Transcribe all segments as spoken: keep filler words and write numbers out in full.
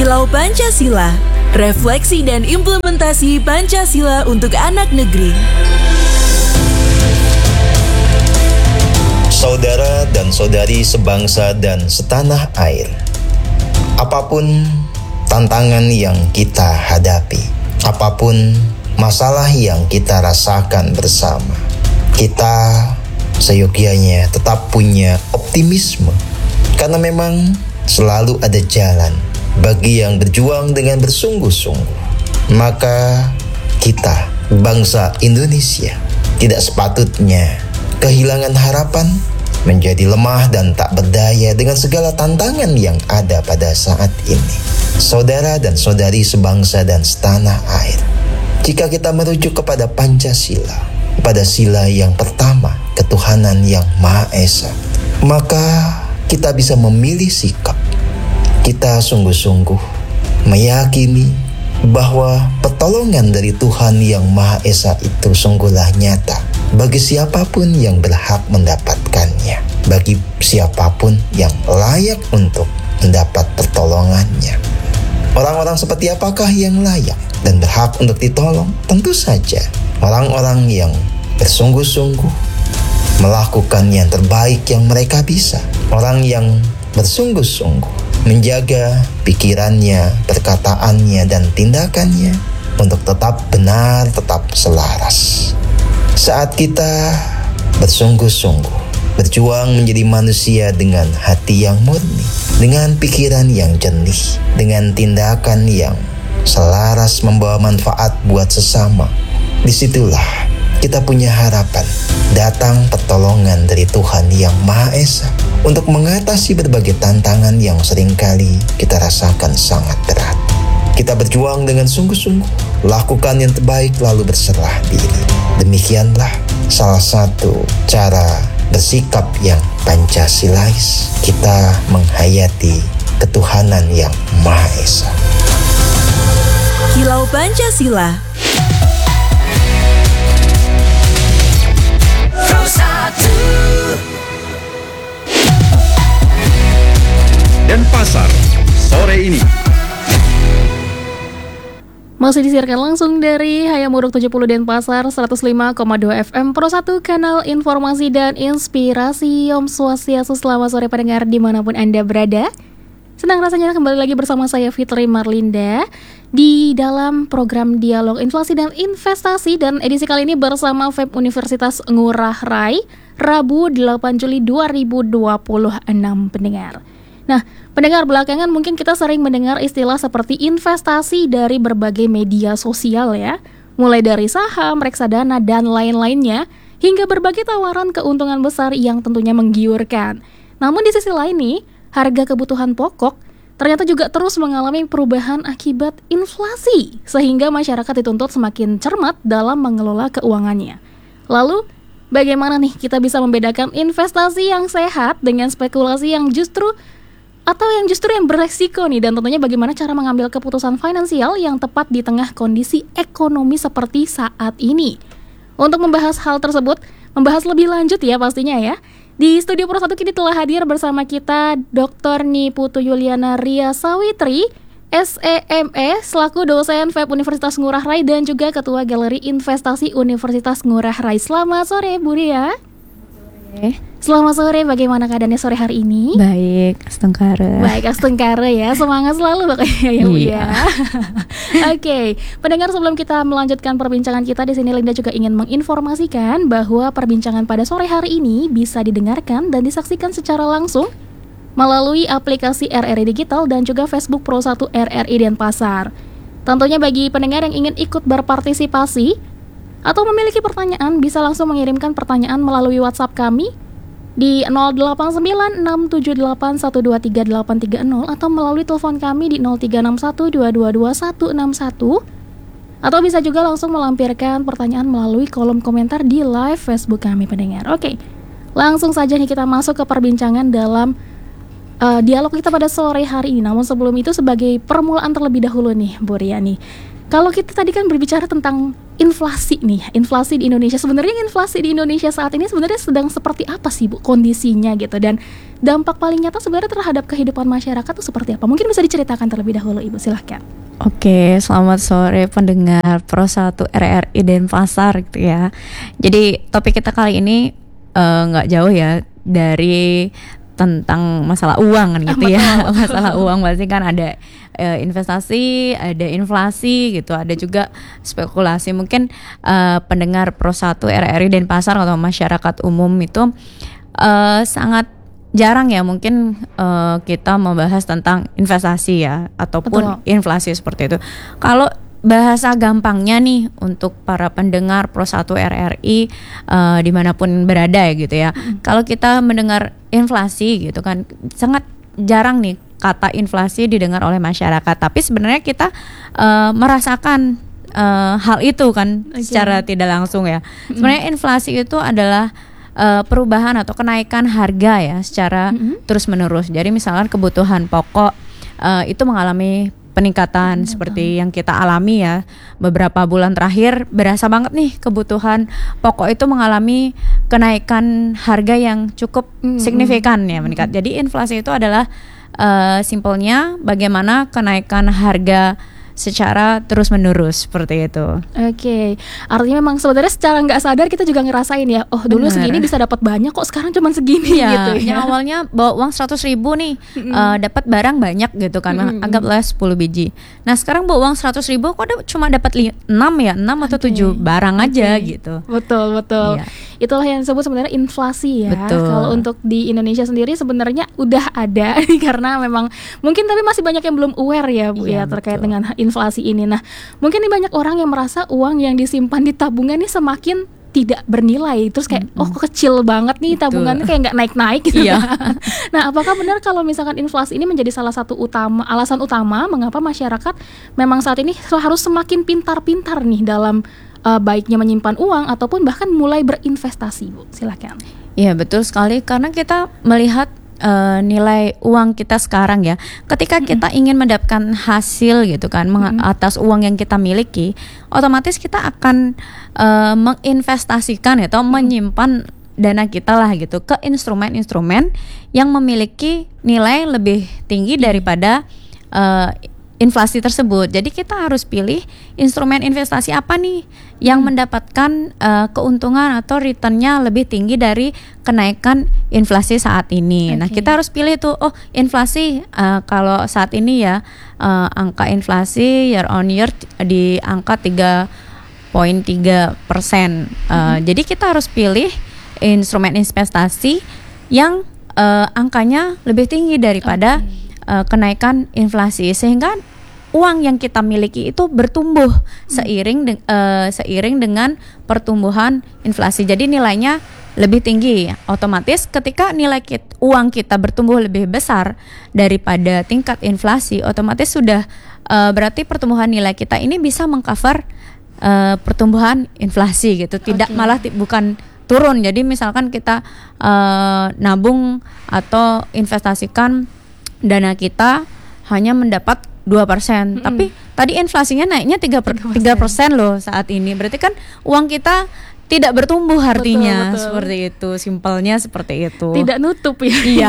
Kilau Pancasila, refleksi dan implementasi Pancasila untuk anak negeri. Saudara dan saudari sebangsa dan setanah air, apapun tantangan yang kita hadapi, apapun masalah yang kita rasakan bersama, kita seyogyanya tetap punya optimisme, karena memang selalu ada jalan bagi yang berjuang dengan bersungguh-sungguh. Maka kita, bangsa Indonesia, tidak sepatutnya kehilangan harapan, menjadi lemah dan tak berdaya dengan segala tantangan yang ada pada saat ini. Saudara dan saudari sebangsa dan setanah air, jika kita merujuk kepada Pancasila, pada sila yang pertama, ketuhanan yang Maha Esa, maka kita bisa memilih sikap. Kita sungguh-sungguh meyakini bahwa pertolongan dari Tuhan yang Maha Esa itu sungguhlah nyata bagi siapapun yang berhak mendapatkannya, bagi siapapun yang layak untuk mendapat pertolongannya. Orang-orang seperti apakah yang layak dan berhak untuk ditolong? Tentu saja orang-orang yang bersungguh-sungguh melakukan yang terbaik yang mereka bisa. Orang yang bersungguh-sungguh menjaga pikirannya, perkataannya, dan tindakannya untuk tetap benar, tetap selaras. Saat kita bersungguh-sungguh berjuang menjadi manusia dengan hati yang murni, dengan pikiran yang jernih, dengan tindakan yang selaras membawa manfaat buat sesama, disitulah kita punya harapan datang pertolongan dari Tuhan yang Maha Esa untuk mengatasi berbagai tantangan yang seringkali kita rasakan sangat berat. Kita berjuang dengan sungguh-sungguh, lakukan yang terbaik lalu berserah diri. Demikianlah salah satu cara bersikap yang Pancasilais, kita menghayati ketuhanan yang Maha Esa. Kilau Pancasila. Denpasar sore ini masih disiarkan langsung dari Hayamuruk tujuh puluh Denpasar seratus lima koma dua F M Pro satu, kanal informasi dan inspirasi. Om Swastiastu, selamat sore pendengar dimanapun Anda berada. Senang rasanya kembali lagi bersama saya Fitri Marlinda di dalam program Dialog Inflasi dan Investasi, dan edisi kali ini bersama F E B Universitas Ngurah Rai, Rabu delapan Juli dua ribu dua puluh enam pendengar. Nah, pendengar, belakangan mungkin kita sering mendengar istilah seperti investasi dari berbagai media sosial ya, mulai dari saham, reksadana, dan lain-lainnya, hingga berbagai tawaran keuntungan besar yang tentunya menggiurkan. Namun di sisi lain nih, harga kebutuhan pokok ternyata juga terus mengalami perubahan akibat inflasi, sehingga masyarakat dituntut semakin cermat dalam mengelola keuangannya. Lalu, bagaimana nih kita bisa membedakan investasi yang sehat dengan spekulasi yang justru atau yang justru yang beresiko nih, dan tentunya bagaimana cara mengambil keputusan finansial yang tepat di tengah kondisi ekonomi seperti saat ini. Untuk membahas hal tersebut, membahas lebih lanjut ya pastinya ya, di Studio Pro satu kini telah hadir bersama kita Doktor Niputu Yuliana Ria Sawitri, S E M E, selaku dosen F E B Universitas Ngurah Rai dan juga Ketua Galeri Investasi Universitas Ngurah Rai. Selamat sore Bu Ria. Selamat sore, bagaimana keadaannya sore hari ini? Baik, astengkara. Baik, astengkara ya, semangat selalu pokoknya ya Bu ya. Oke, okay. Pendengar, sebelum kita melanjutkan perbincangan kita di sini, Linda juga ingin menginformasikan bahwa perbincangan pada sore hari ini bisa didengarkan dan disaksikan secara langsung melalui aplikasi R R I Digital dan juga Facebook Pro satu R R I Denpasar. Tentunya bagi pendengar yang ingin ikut berpartisipasi atau memiliki pertanyaan, bisa langsung mengirimkan pertanyaan melalui WhatsApp kami di nol delapan sembilan enam tujuh delapan satu dua tiga delapan tiga nol atau melalui telepon kami di nol tiga enam satu dua dua dua satu enam satu, atau bisa juga langsung melampirkan pertanyaan melalui kolom komentar di live Facebook kami pendengar. Oke, langsung saja nih kita masuk ke perbincangan dalam uh, dialog kita pada sore hari ini. Namun sebelum itu, sebagai permulaan terlebih dahulu nih Bu Ria nih, kalau kita tadi kan berbicara tentang inflasi nih, inflasi di Indonesia. Sebenarnya inflasi di Indonesia saat ini sebenarnya sedang seperti apa sih Bu kondisinya gitu, dan dampak paling nyata sebenarnya terhadap kehidupan masyarakat itu seperti apa? Mungkin bisa diceritakan terlebih dahulu Ibu, silahkan. Oke, selamat sore pendengar Pro satu R R I Denpasar gitu ya. Jadi topik kita kali ini nggak uh, jauh ya dari tentang masalah uang kan gitu ya. Masalah uang pasti kan ada uh, investasi, ada inflasi gitu, ada juga spekulasi. Mungkin uh, pendengar Pro satu R R I Denpasar atau masyarakat umum itu uh, sangat jarang ya mungkin uh, kita membahas tentang investasi ya ataupun Betul. inflasi seperti itu. Kalau bahasa gampangnya nih untuk para pendengar Pro satu R R I uh, dimanapun berada ya gitu ya. Mm. Kalau kita mendengar inflasi gitu kan, sangat jarang nih kata inflasi didengar oleh masyarakat. Tapi sebenarnya kita uh, merasakan uh, hal itu kan okay. secara tidak langsung ya. Mm. Sebenarnya inflasi itu adalah uh, perubahan atau kenaikan harga ya secara mm-hmm. terus menerus. Jadi misalkan kebutuhan pokok uh, itu mengalami peningkatan hmm, seperti betul. yang kita alami ya beberapa bulan terakhir, berasa banget nih kebutuhan pokok itu mengalami kenaikan harga yang cukup hmm, signifikan ya meningkat. Hmm. Jadi inflasi itu adalah uh, simpelnya bagaimana kenaikan harga secara terus menerus seperti itu. Oke, okay. Artinya memang sebenarnya secara nggak sadar kita juga ngerasain ya, oh dulu Bener. segini bisa dapat banyak kok, sekarang cuma segini ya, gitu ya. Yang awalnya bawa uang seratus ribu nih, mm-hmm. uh, dapat barang banyak gitu kan, mm-hmm. anggaplah sepuluh biji. Nah sekarang bawa uang seratus ribu kok da- cuma dapat li- enam ya, enam okay. atau tujuh barang aja okay. gitu. Betul betul. Iya. Itulah yang disebut sebenarnya inflasi ya. Betul. Kalau untuk di Indonesia sendiri sebenarnya udah ada karena memang mungkin tapi masih banyak yang belum aware ya Bu iya, ya terkait betul. dengan inflasi ini. Nah, mungkin nih banyak orang yang merasa uang yang disimpan di tabungan nih semakin tidak bernilai. Terus kayak mm-hmm. oh kecil banget nih tabungannya, kayak nggak naik-naik gitu. Iya. Nah, apakah benar kalau misalkan inflasi ini menjadi salah satu utama alasan utama mengapa masyarakat memang saat ini harus semakin pintar-pintar nih dalam uh, baiknya menyimpan uang ataupun bahkan mulai berinvestasi, Bu? Silakan. Iya, betul sekali karena kita melihat Uh, nilai uang kita sekarang ya, ketika kita mm-hmm. ingin mendapatkan hasil gitu kan mm-hmm. atas uang yang kita miliki, otomatis kita akan uh, menginvestasikan atau mm-hmm. menyimpan dana kita lah gitu ke instrumen-instrumen yang memiliki nilai lebih tinggi daripada uh, inflasi tersebut. Jadi kita harus pilih instrumen investasi apa nih yang hmm. mendapatkan uh, keuntungan atau returnnya lebih tinggi dari kenaikan inflasi saat ini. Okay. Nah kita harus pilih tuh, oh inflasi uh, kalau saat ini ya uh, angka inflasi year on year di angka tiga koma tiga persen. Uh, hmm. Jadi kita harus pilih instrumen investasi yang uh, angkanya lebih tinggi daripada okay. Uh, kenaikan inflasi, sehingga uang yang kita miliki itu bertumbuh hmm. seiring de- uh, seiring dengan pertumbuhan inflasi. Jadi nilainya lebih tinggi. Otomatis ketika nilai kita, uang kita bertumbuh lebih besar daripada tingkat inflasi, otomatis sudah uh, berarti pertumbuhan nilai kita ini bisa mengcover uh, pertumbuhan inflasi gitu. Tidak okay. malah t- bukan turun. Jadi misalkan kita uh, nabung atau investasikan dana kita hanya mendapat dua persen, mm-hmm. tapi tadi inflasinya naiknya tiga persen loh saat ini. Berarti kan uang kita tidak bertumbuh artinya. Betul, betul. Seperti itu, simpelnya seperti itu. Tidak nutup ya. Iya.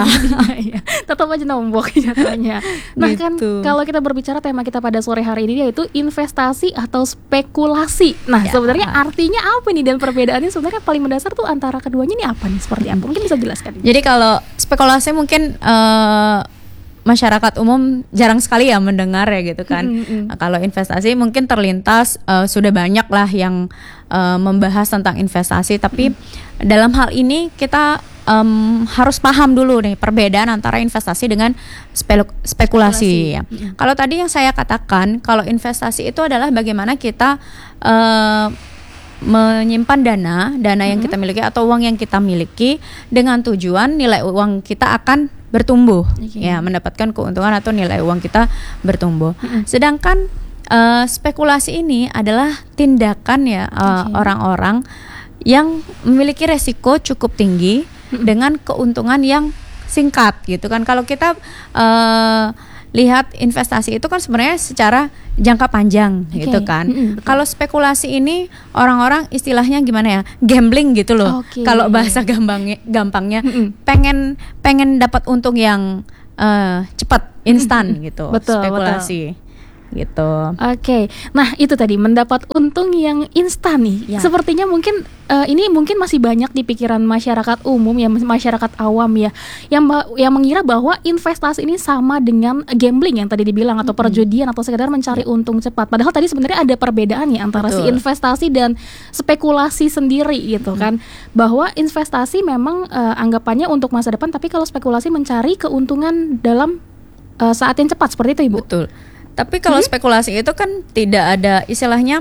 Tetap aja nombok jatuhnya. Nah gitu. Kan kalau kita berbicara tema kita pada sore hari ini yaitu investasi atau spekulasi. Nah ya. Sebenarnya artinya apa nih, dan perbedaannya sebenarnya paling mendasar tuh antara keduanya nih apa nih, seperti apa? Mungkin bisa jelaskan. Jadi kalau spekulasi mungkin uh, masyarakat umum jarang sekali ya mendengar ya gitu kan. Mm-hmm. Nah, kalau investasi mungkin terlintas uh, sudah banyak lah yang uh, membahas tentang investasi. Tapi mm-hmm. dalam hal ini kita um, harus paham dulu nih perbedaan antara investasi dengan spelu- spekulasi. Ya. Mm-hmm. Kalau tadi yang saya katakan, kalau investasi itu adalah bagaimana kita uh, menyimpan dana, dana yang mm-hmm. kita miliki atau uang yang kita miliki dengan tujuan nilai uang kita akan bertumbuh, okay. ya mendapatkan keuntungan atau nilai uang kita bertumbuh. Mm-hmm. Sedangkan uh, spekulasi ini adalah tindakan ya uh, okay. orang-orang yang memiliki resiko cukup tinggi mm-hmm. dengan keuntungan yang singkat gitu kan. Kalau kita uh, lihat investasi itu kan sebenarnya secara jangka panjang Okay. gitu kan. Mm-mm, betul. Kalau spekulasi ini orang-orang istilahnya gimana ya, gambling gitu loh. Okay. Kalau bahasa gampangnya, gampangnya Mm-mm. pengen pengen dapat untung yang uh, cepat, instan gitu. Betul, Spekulasi gitu. Oke, nah itu tadi mendapat untung yang instan nih. Ya. Sepertinya mungkin eh, ini mungkin masih banyak di pikiran masyarakat umum ya, masyarakat awam ya, yang ba- yang mengira bahwa investasi ini sama dengan gambling yang tadi dibilang atau perjudian atau sekedar mencari untung cepat. Padahal tadi sebenarnya ada perbedaan ya antara si Betul. investasi dan spekulasi sendiri gitu kan. Bahwa investasi memang eh, anggapannya untuk masa depan, tapi kalau spekulasi mencari keuntungan dalam eh, saat yang cepat seperti itu, Ibu. Betul. Tapi kalau Hmm? spekulasi itu kan tidak ada istilahnya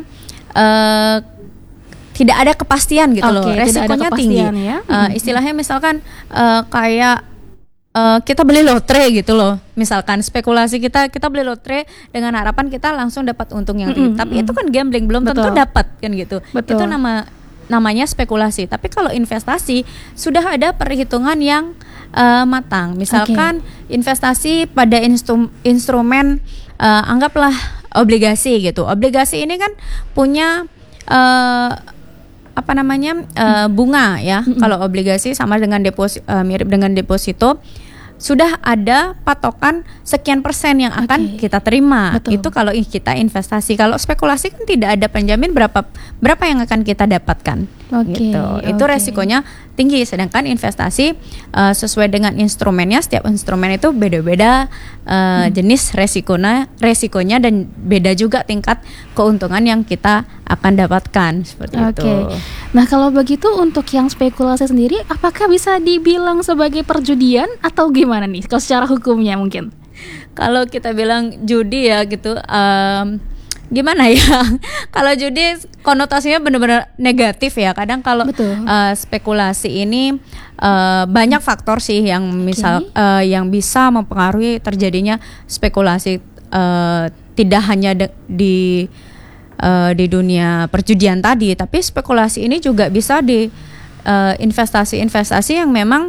uh, tidak ada kepastian gitu Oke, loh. tidak ada Resikonya tinggi. kepastian ya. Uh, Hmm. istilahnya misalkan uh, kayak uh, kita beli lotre gitu loh. Misalkan spekulasi kita kita beli lotre dengan harapan kita langsung dapat untung yang tinggi. Mm-mm, Tapi mm-mm. itu kan gambling, belum tentu Betul. dapat kan gitu. Betul. Itu nama namanya spekulasi. Tapi kalau investasi sudah ada perhitungan yang uh, matang. Misalkan investasi pada instru- instrumen uh, anggaplah obligasi gitu. Obligasi ini kan punya uh, apa namanya uh, bunga ya. Mm-mm. Kalau obligasi sama dengan deposit, uh, mirip dengan deposito. Sudah ada patokan sekian persen yang akan Oke. kita terima. Betul. Itu kalau kita investasi. Kalau spekulasi kan tidak ada penjamin berapa berapa yang akan kita dapatkan. Oke, Gitu. Itu oke. resikonya tinggi. Sedangkan investasi uh, sesuai dengan instrumennya, setiap instrumen itu beda-beda uh, jenis resikonya, resikonya dan beda juga tingkat keuntungan yang kita akan dapatkan seperti Oke. itu. Nah, kalau begitu untuk yang spekulasi sendiri apakah bisa dibilang sebagai perjudian atau gimana nih? Kalau secara hukumnya mungkin. Kalau kita bilang judi ya gitu, um, gimana ya? Kalau judi konotasinya benar-benar negatif ya. Kadang kalau Betul. uh, spekulasi ini uh, banyak faktor sih yang misal uh, yang bisa mempengaruhi terjadinya spekulasi. Uh, tidak hanya de- di uh, di dunia perjudian tadi, tapi spekulasi ini juga bisa di uh, investasi-investasi yang memang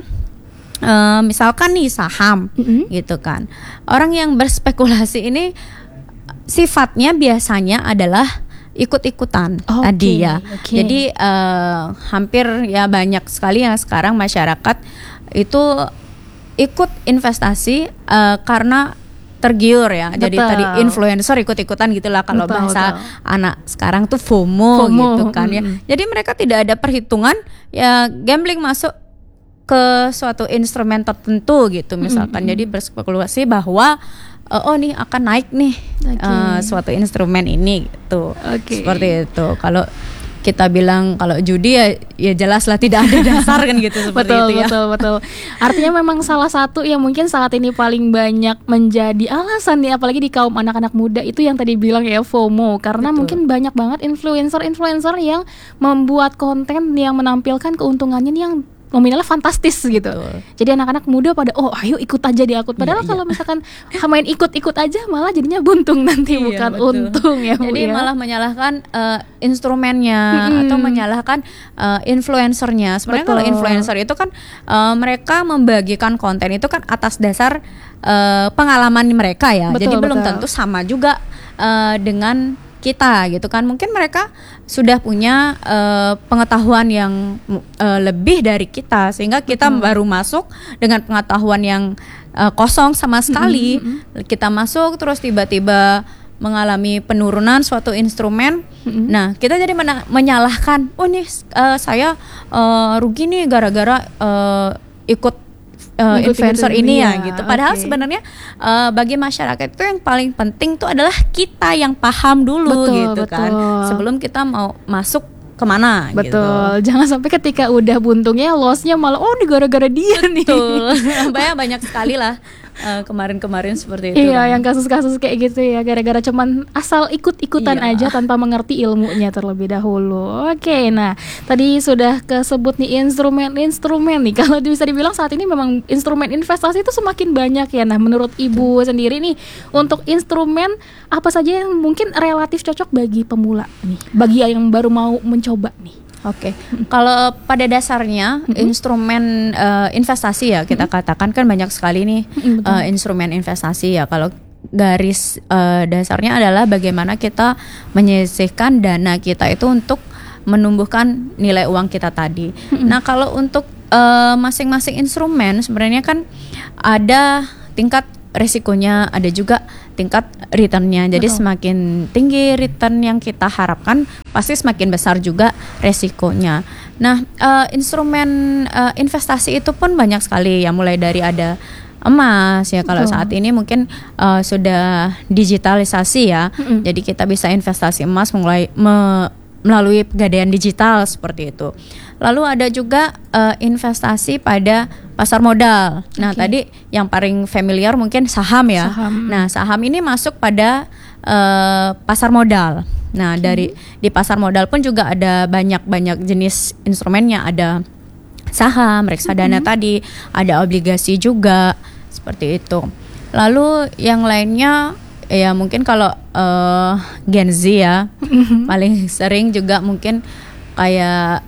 uh, misalkan nih saham. Mm-mm. Gitu kan. Orang yang berspekulasi ini sifatnya biasanya adalah ikut-ikutan Oke, tadi ya. oke. Jadi uh, hampir ya banyak sekali yang sekarang masyarakat itu ikut investasi uh, karena tergiur ya. Jadi Betul. tadi influencer ikut-ikutan gitulah kalau Betul, bahasa betul. anak sekarang tuh FOMO, FOMO, gitu kan ya. mm-mm. Jadi mereka tidak ada perhitungan ya, gambling masuk ke suatu instrumen tertentu gitu misalkan. Mm-mm. Jadi berspekulasi bahwa uh, oh nih akan naik nih Oke. uh, suatu instrumen ini gitu. Oke. Seperti itu. Kalau kita bilang kalau judi ya ya jelaslah tidak ada dasar kan gitu seperti Betul, itu ya. betul, betul. Artinya memang salah satu yang mungkin saat ini paling banyak menjadi alasan nih, apalagi di kaum anak-anak muda itu yang tadi bilang ya FOMO. Karena Betul. mungkin banyak banget influencer-influencer yang membuat konten yang menampilkan keuntungannya nih yang nominalnya fantastis gitu. Betul. Jadi anak-anak muda pada oh ayo ikut aja di akun. Padahal Iya, kalau misalkan main ikut-ikut aja malah jadinya buntung nanti, Iya, bukan betul. untung ya Bu Jadi ya. malah menyalahkan uh, instrumennya Mm-mm. atau menyalahkan uh, influencernya. Sebenarnya kalau Betul. influencer itu kan uh, mereka membagikan konten itu kan atas dasar uh, pengalaman mereka ya. Betul, Jadi belum betul. tentu sama juga uh, dengan kita gitu kan. Mungkin mereka sudah punya uh, pengetahuan yang uh, lebih dari kita sehingga kita Betul. baru masuk dengan pengetahuan yang uh, kosong sama sekali. Kita masuk terus tiba-tiba mengalami penurunan suatu instrumen. Mm-mm. Nah, kita jadi mena- menyalahkan, oh nih uh, saya uh, rugi nih gara-gara uh, ikut Uh, Ikut-ikutin influencer ini ya dia, gitu. Padahal oke. sebenarnya uh, bagi masyarakat itu yang paling penting tuh adalah kita yang paham dulu Betul, gitu kan. betul. Sebelum kita mau masuk kemana Betul, gitu. jangan sampai ketika udah buntungnya lossnya malah oh ini gara-gara dia nih. Betul. banyak banyak sekali lah uh, kemarin-kemarin seperti itu. Iya, kan. yang kasus-kasus kayak gitu ya, gara-gara cuman asal ikut-ikutan Iya. aja tanpa mengerti ilmunya terlebih dahulu. Oke, nah tadi sudah kesebut nih instrumen-instrumen nih. Kalau bisa dibilang saat ini memang instrumen investasi itu semakin banyak ya. Nah, menurut Ibu sendiri nih, untuk instrumen apa saja yang mungkin relatif cocok bagi pemula nih, bagi yang baru mau mencoba nih? Oke, kalau pada dasarnya instrumen uh, investasi ya kita katakan kan banyak sekali nih Mm-mm, betul. uh, instrumen investasi ya. Kalau garis uh, dasarnya adalah bagaimana kita menyisihkan dana kita itu untuk menumbuhkan nilai uang kita tadi. Mm-hmm. Nah, kalau untuk uh, masing-masing instrumen sebenarnya kan ada tingkat risikonya, ada juga tingkat returnnya. Jadi Betul. Semakin tinggi return yang kita harapkan, pasti semakin besar juga resikonya. Nah, uh, instrumen uh, investasi itu pun banyak sekali ya, mulai dari ada emas ya, kalau Betul. Saat ini mungkin uh, sudah digitalisasi ya. Mm-hmm. Jadi kita bisa investasi emas mulai me, melalui pegadaian digital seperti itu. Lalu ada juga uh, investasi pada pasar modal. Nah, okay. tadi yang paling familiar mungkin saham ya. Saham. Nah, saham ini masuk pada uh, pasar modal. Nah, okay. dari di pasar modal pun juga ada banyak-banyak jenis instrumennya. Ada saham, reksadana mm-hmm. tadi, ada obligasi juga, seperti itu. Lalu yang lainnya ya mungkin kalau uh, Gen Z ya mm-hmm. paling sering juga mungkin kayak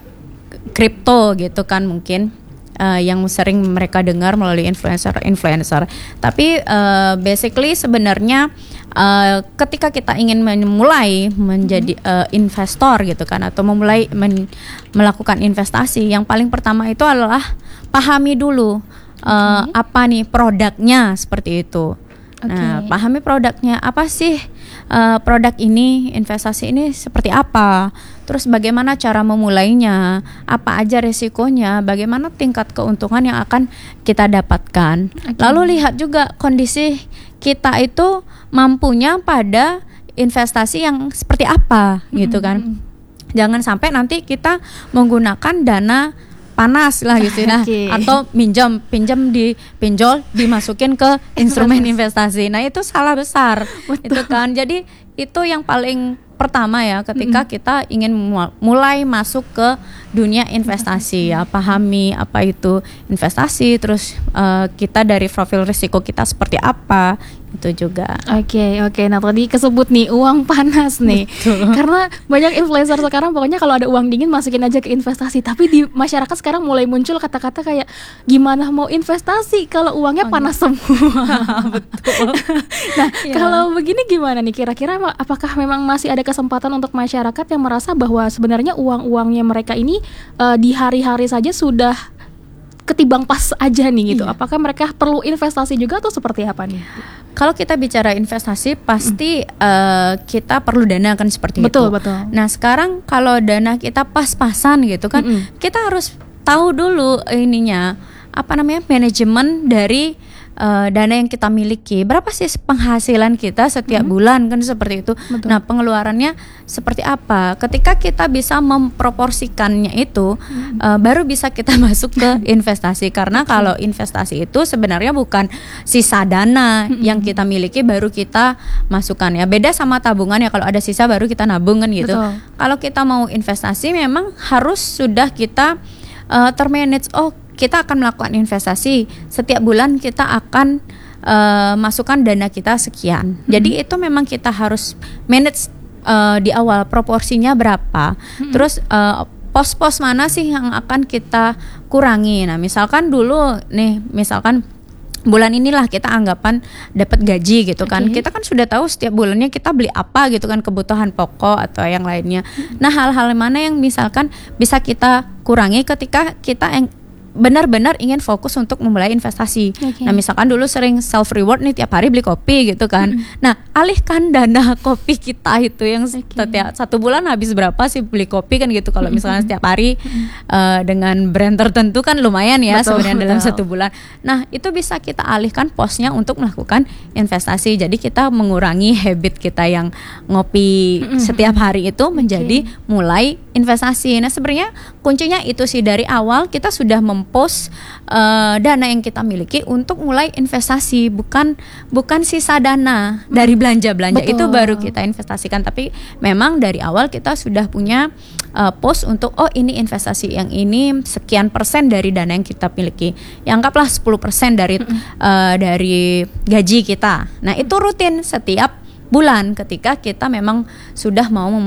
kripto gitu kan, mungkin uh, yang sering mereka dengar melalui influencer-influencer. Tapi uh, basically sebenarnya uh, ketika kita ingin memulai menjadi uh, investor gitu kan, atau memulai men- melakukan investasi, yang paling pertama itu adalah pahami dulu uh, okay. apa nih produknya, seperti itu. Okay. Nah, pahami produknya apa sih, uh, produk ini, investasi ini seperti apa, terus bagaimana cara memulainya, apa aja resikonya, bagaimana tingkat keuntungan yang akan kita dapatkan. Okay. Lalu lihat juga kondisi kita itu mampunya pada investasi yang seperti apa, mm-hmm. gitu kan. Jangan sampai nanti kita menggunakan dana panas lah gitu nah, okay. atau minjam pinjam di pinjol dimasukin ke instrumen investasi. Nah, itu salah besar. Betul. Itu kan. Jadi itu yang paling pertama ya, ketika mm-hmm. kita ingin mulai masuk ke dunia investasi ya, pahami apa itu investasi, terus uh, kita dari profil risiko kita seperti apa, itu juga. Oke okay, oke. Okay. Nah, tadi kesebut nih uang panas nih. Betul. Karena banyak influencer sekarang pokoknya kalau ada uang dingin masukin aja ke investasi. Tapi di masyarakat sekarang mulai muncul kata-kata kayak gimana mau investasi kalau uangnya oh, panas ya. semua. Betul. Nah, ya. Kalau begini gimana nih kira-kira, apakah memang masih ada kesempatan untuk masyarakat yang merasa bahwa sebenarnya uang-uangnya mereka ini uh, di hari-hari saja sudah ketimbang pas aja nih gitu. Iya. Apakah mereka perlu investasi juga atau seperti apa nih? Kalau kita bicara investasi pasti mm. uh, kita perlu dana kan, seperti betul, itu. Betul. Nah, sekarang kalau dana kita pas-pasan gitu kan, mm-mm. kita harus tahu dulu ininya apa namanya, manajemen dari Uh, dana yang kita miliki, berapa sih penghasilan kita setiap hmm. bulan kan, seperti itu. Betul. Nah, pengeluarannya seperti apa? Ketika kita bisa memproporsikannya itu, hmm. uh, baru bisa kita masuk ke investasi. Karena Betul. Kalau investasi itu sebenarnya bukan sisa dana hmm. yang kita miliki baru kita masukkan ya. Beda sama tabungan ya, kalau ada sisa baru kita nabung kan gitu. Betul. Kalau kita mau investasi memang harus sudah kita uh, termanage. Oh, kita akan melakukan investasi, setiap bulan kita akan uh, masukkan dana kita sekian. Hmm. Jadi itu memang kita harus manage uh, di awal, proporsinya berapa. Hmm. Terus uh, pos-pos mana sih yang akan kita kurangi. Nah, misalkan dulu nih, misalkan bulan inilah kita anggapan dapat gaji gitu kan. Okay. Kita kan sudah tahu setiap bulannya kita beli apa gitu kan, kebutuhan pokok atau yang lainnya. Hmm. Nah, hal-hal mana yang misalkan bisa kita kurangi ketika kita yang benar-benar ingin fokus untuk memulai investasi. Okay. Nah, misalkan dulu sering self reward nih, tiap hari beli kopi gitu kan. Mm. Nah, alihkan dana kopi kita itu yang okay. setiap satu bulan habis berapa sih beli kopi kan gitu. Kalau misalnya setiap hari mm. uh, dengan brand tertentu kan lumayan ya sebenarnya dalam satu bulan. Nah, itu bisa kita alihkan posnya untuk melakukan investasi. Jadi kita mengurangi habit kita yang ngopi mm. setiap hari itu menjadi okay. mulai investasi. Nah, sebenarnya kuncinya itu sih, dari awal kita sudah mem post uh, dana yang kita miliki untuk mulai investasi, bukan bukan sisa dana dari belanja-belanja. Betul. Itu baru kita investasikan, tapi memang dari awal kita sudah punya uh, post untuk oh ini investasi yang ini sekian persen dari dana yang kita miliki. Ya, anggaplah sepuluh persen dari mm-hmm. uh, dari gaji kita. Nah, itu rutin setiap bulan ketika kita memang sudah mau mem-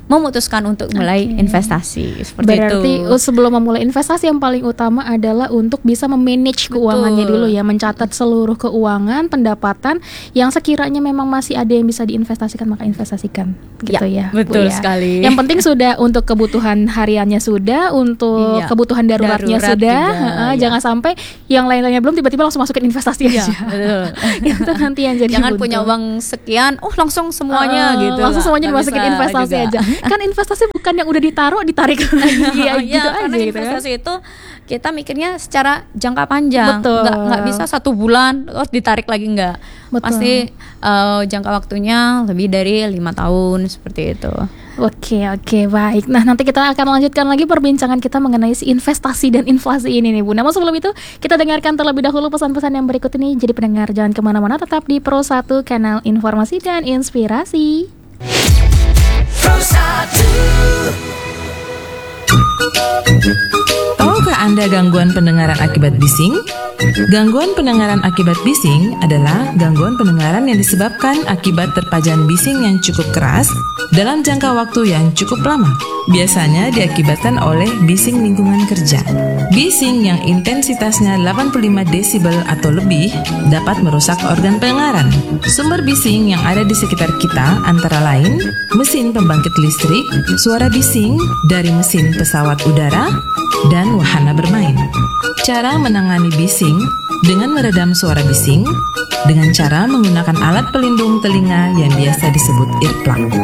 memutuskan untuk mulai Oke. investasi seperti Berarti itu. uh, sebelum memulai investasi yang paling utama adalah untuk bisa memanage keuangannya Betul. dulu ya, mencatat seluruh keuangan, pendapatan yang sekiranya memang masih ada yang bisa diinvestasikan maka investasikan gitu ya. Bu, betul ya. sekali. Yang penting sudah untuk kebutuhan hariannya sudah, untuk Iya. kebutuhan daruratnya Darurat sudah. juga, Heeh, iya. Jangan sampai yang lain-lainnya belum tiba-tiba langsung masukin investasi Iya, aja. betul. Itu nanti yang jadi Jangan buntu. punya uang sekian, oh langsung semuanya Uh, gitu. langsung Nggak- semuanya nggak dimasukin bisa investasi juga. aja. Kan investasi bukan yang udah ditaruh ditarik lagi ya, Iya, gitu karena aja gitu kan. investasi itu kita mikirnya secara jangka panjang, Betul. nggak nggak bisa satu bulan terus ditarik lagi, nggak. Betul. Pasti uh, jangka waktunya lebih dari lima tahun seperti itu. Oke oke baik. Nah nanti kita akan lanjutkan lagi perbincangan kita mengenai si investasi dan inflasi ini nih Bu. Namun sebelum itu kita dengarkan terlebih dahulu pesan-pesan yang berikut ini. Jadi pendengar jangan kemana-mana, tetap di Pro satu Kanal Informasi dan Inspirasi. Tahukah Anda gangguan pendengaran akibat bising? Gangguan pendengaran akibat bising adalah gangguan pendengaran yang disebabkan akibat terpajan bising yang cukup keras dalam jangka waktu yang cukup lama. Biasanya diakibatkan oleh bising lingkungan kerja. Bising yang intensitasnya delapan puluh lima desibel atau lebih dapat merusak organ pendengaran. Sumber bising yang ada di sekitar kita antara lain mesin pembangkit listrik, suara bising dari mesin pesawat udara, dan wahana bermain. Cara menangani bising dengan meredam suara bising dengan cara menggunakan alat pelindung telinga yang biasa disebut earplug.